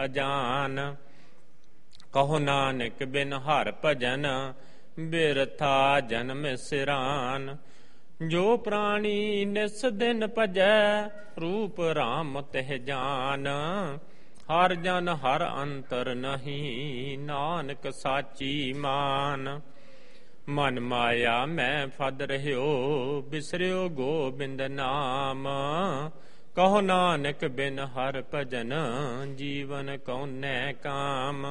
ਅਜਾਨ। ਕਹੋ ਨਾਨਕ ਬਿਨ ਹਰ ਭਜਨ ਬਿਰਥਾ ਜਨਮ ਸਿਰਾਨ। ਜੋ ਪ੍ਰਾਣੀ ਨਿਸ ਦਿਨ ਭਜੈ ਰੂਪ ਰਾਮ ਤਿਹ ਜਾਨ। ਹਰ ਜਨ ਹਰ ਅੰਤਰ ਨਹੀਂ ਨਾਨਕ ਸਾਚੀ ਮਾਨ। ਮਨ ਮਾਇਆ ਮੈਂ ਫਦ ਰਹਿਓ ਬਿਸਰਿਓ ਗੋਬਿੰਦ ਨਾਮ। ਕਹੋ ਨਾਨਕ ਬਿਨ ਹਰ ਭਜਨ ਜੀਵਨ ਕਉਨੈ ਕਾਮ।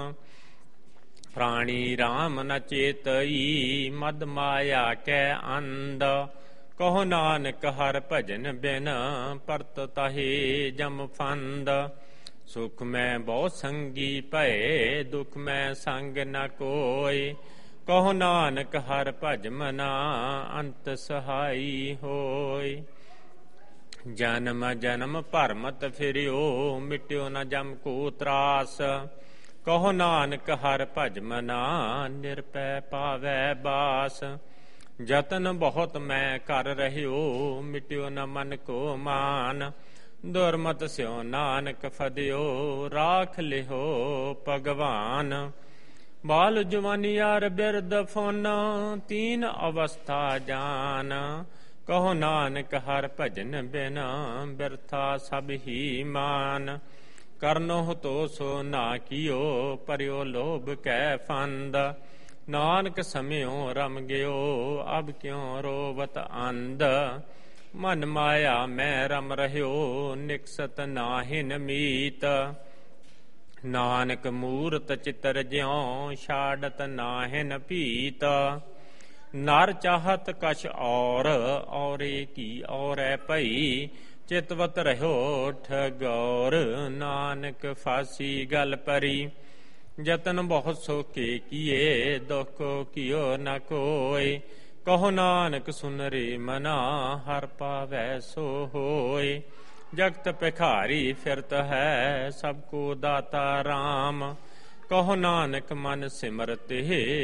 ਪ੍ਰਾਣੀ ਰਾਮ ਨ ਚੇਤਈ ਮਦ ਮਾਇਆ ਕੈ ਅੰਧ। ਕਹੋ ਨਾਨਕ ਹਰ ਭਜਨ ਬਿਨ ਪਰਤ ਤਾਹੇ ਜਮ ਫੰਦ। ਸੁਖ ਮੈਂ ਬਹੁ ਸੰਗੀ ਭਏ ਦੁਖ ਮੈਂ ਸੰਗ ਨ ਕੋਇ। ਕਹੋ ਨਾਨਕ ਹਰ ਭਜ ਮਨਾ ਅੰਤ ਸਹਾਈ ਹੋਇ। ਜਨਮ ਜਨਮ ਭਰਮਤ ਫਿਰਿਓ ਮਿਟਿਓ ਨ ਜਮ ਕੋ ਤਰਾਸ। ਕਹੋ ਨਾਨਕ ਹਰ ਭਜ ਮਨਾ ਨਿਰਭੈ ਪਾਵੈ ਬਾਸ। ਜਤਨ ਬਹੁਤ ਮੈਂ ਕਰ ਰਹਿਓ ਮਿਟਿਓ ਨ ਮਨ ਕੋ ਮਾਨ। ਦੁਰਮਤ ਸਿਓ ਨਾਨਕ ਫਦਿਓ ਰਾਖ ਲਿਓ ਭਗਵਾਨ। ਬਾਲ ਜਵਾਨੀ ਅਰ ਬਿਰਦ ਫੁਨ ਤੀਨ ਅਵਸਥਾ ਜਾਨ। ਕਹੋ ਨਾਨਕ ਹਰ ਭਜਨ ਬਿਨ ਬਿਰਥਾ ਸਭ ਹੀ ਮਾਨ। ਕਰਨੋ ਤੋ ਸੋ ਨਾ ਕੀਓ ਪਰਿਓ ਲੋਭ ਕੈ ਫੰਦ। ਨਾਨਕ ਸਮਿਓ ਰਮ ਗਿਓ ਅਬ ਕਿਉ ਰੋਵਤ ਅੰਧ। ਮਨ ਮਾਇਆ ਮੈਂ ਰਮ ਰਹਿਓ ਨਿਕਸਤ ਨਾਹਿਨ ਮੀਤ। ਨਾਨਕ ਮੂਰਤ ਚਿਤਰ ਜਿਉ ਛਾੜਤ ਨਾਹਿਨ ਭੀਤ। ਨਰ ਚਾਹਤ ਕਛ ਔਰੇ ਕੀ ਔਰੈ ਭਈ। ਚਿਤਵਤ ਰਹਿਓ ਠਗੌਰ ਨਾਨਕ ਫਾਸੀ ਗਲ ਪਰੀ। ਜਤਨ ਬਹੁਤ ਸੋ ਕੇ ਕੀਏ ਦੁਖ ਕੀਓ ਨ ਕੋਇ। ਕਹੋ ਨਾਨਕ ਸੁਨ ਰੇ ਮਨਾ ਹਰ ਪਾਵੈ ਸੋ ਹੋਇ। ਜਗਤ ਭਿਖਾਰੀ ਫਿਰਤ ਹੈ ਸਭ ਕੋ ਦਾਤਾ ਰਾਮ। ਕਹੋ ਨਾਨਕ ਮਨ ਸਿਮਰਤਿ